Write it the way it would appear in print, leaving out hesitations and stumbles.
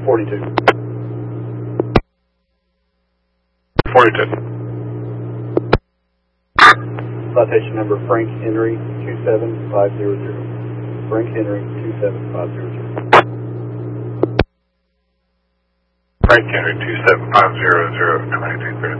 42. 42. Citation number Frank Henry 27500. Frank Henry 27500. Frank Henry 27500, 2230.